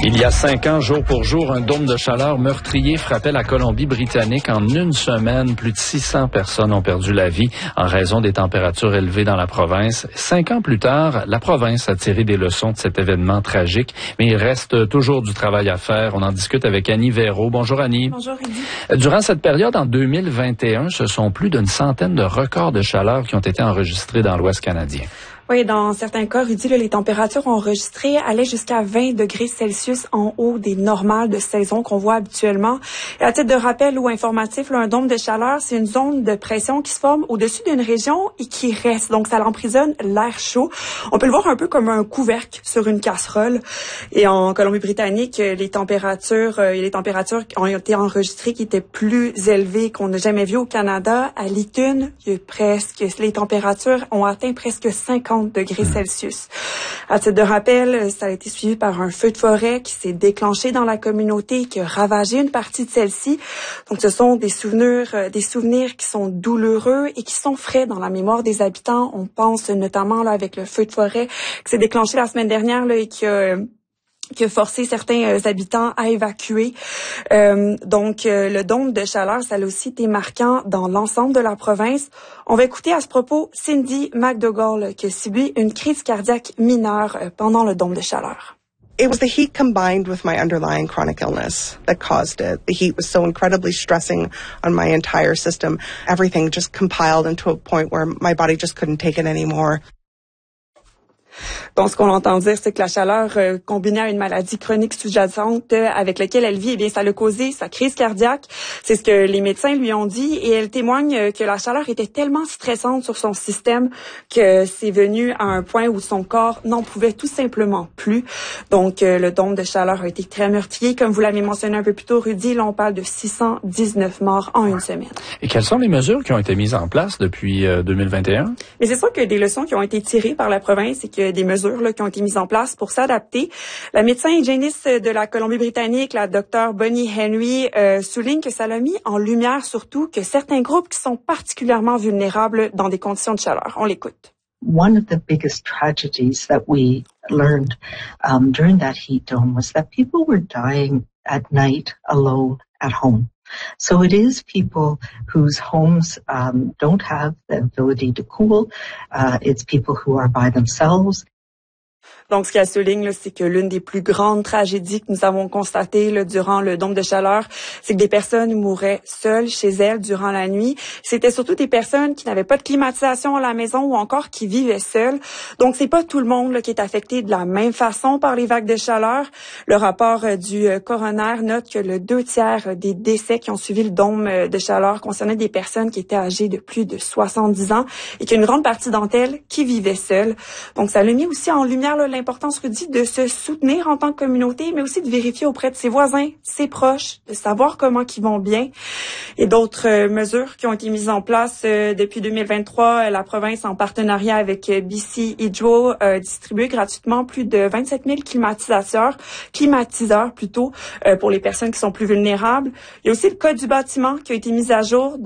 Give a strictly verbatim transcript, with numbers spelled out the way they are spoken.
Il y a cinq ans, jour pour jour, un dôme de chaleur meurtrier frappait la Colombie-Britannique. En une semaine, plus de six cents personnes ont perdu la vie en raison des températures élevées dans la province. Cinq ans plus tard, la province a tiré des leçons de cet événement tragique, mais il reste toujours du travail à faire. On en discute avec Annie Véraud. Bonjour Annie. Bonjour Rudy. Durant cette période, en deux mille vingt et un, ce sont plus d'une centaine de records de chaleur qui ont été enregistrés dans l'Ouest canadien. Oui, dans certains cas, Rudy, là, les températures enregistrées allaient jusqu'à vingt degrés Celsius en haut des normales de saison qu'on voit habituellement. Et à titre de rappel ou informatif, là, un dôme de chaleur, c'est une zone de pression qui se forme au-dessus d'une région et qui reste. Donc, ça emprisonne l'air chaud. On peut le voir un peu comme un couvercle sur une casserole. Et en Colombie-Britannique, les températures, euh, les températures ont été enregistrées qui étaient plus élevées qu'on n'a jamais vues au Canada. À Lytton, il y a presque, les températures ont atteint presque cinquante degrés Celsius. À titre de rappel, ça a été suivi par un feu de forêt qui s'est déclenché dans la communauté, qui a ravagé une partie de celle-ci. Donc, ce sont des souvenirs, euh, des souvenirs qui sont douloureux et qui sont frais dans la mémoire des habitants. On pense notamment là avec le feu de forêt qui s'est déclenché la semaine dernière là, et qui a euh, qui a forcé certains euh, habitants à évacuer. Euh, donc, euh, le dôme de chaleur, ça a aussi été marquant dans l'ensemble de la province. On va écouter à ce propos Cindy McDougall qui a subi une crise cardiaque mineure euh, pendant le dôme de chaleur. It was the heat combined with my underlying chronic illness that caused it. The heat was so incredibly stressing on my entire system. Everything just compiled into a point where my body just couldn't take it anymore. Donc, ce qu'on entend dire, c'est que la chaleur euh, combinée à une maladie chronique sous-jacente euh, avec laquelle elle vit, eh bien, ça l'a causé sa crise cardiaque. C'est ce que les médecins lui ont dit et elle témoigne euh, que la chaleur était tellement stressante sur son système que c'est venu à un point où son corps n'en pouvait tout simplement plus. Donc, euh, le dôme de chaleur a été très meurtrier. Comme vous l'avez mentionné un peu plus tôt, Rudy, là, on parle de six cent dix-neuf morts en une semaine. Et quelles sont les mesures qui ont été mises en place depuis euh, deux mille vingt et un? Mais c'est sûr que des leçons qui ont été tirées par la province et que des mesures là, qui ont été mises en place pour s'adapter. La médecin hygiéniste de la Colombie-Britannique, la docteure Bonnie Henry, euh, souligne que ça l'a mis en lumière surtout que certains groupes qui sont particulièrement vulnérables dans des conditions de chaleur. On l'écoute. One of the biggest tragedies that we learned um, during that heat dome was that people were dying at night alone at home. So it is people whose homes um, don't have the ability to cool. Uh, it's people who are by themselves. Donc, ce qu'elle souligne, là, c'est que l'une des plus grandes tragédies que nous avons constatées là, durant le dôme de chaleur, c'est que des personnes mouraient seules chez elles durant la nuit. C'était surtout des personnes qui n'avaient pas de climatisation à la maison ou encore qui vivaient seules. Donc, c'est pas tout le monde là, qui est affecté de la même façon par les vagues de chaleur. Le rapport euh, du euh, coroner note que le deux tiers des décès qui ont suivi le dôme euh, de chaleur concernaient des personnes qui étaient âgées de plus de soixante-dix ans et qu'une grande partie d'entre elles qui vivaient seules. Donc, ça l'a mis aussi en lumière là, l'importance, Rudy, de se soutenir en tant que communauté, mais aussi de vérifier auprès de ses voisins, ses proches, de savoir comment ils vont bien. Et d'autres euh, mesures qui ont été mises en place euh, depuis deux mille vingt-trois, euh, la province, en partenariat avec euh, B C Hydro, a euh, distribué gratuitement plus de vingt-sept mille climatisateurs, climatiseurs plutôt, euh, pour les personnes qui sont plus vulnérables. Il y a aussi le code du bâtiment qui a été mis à jour.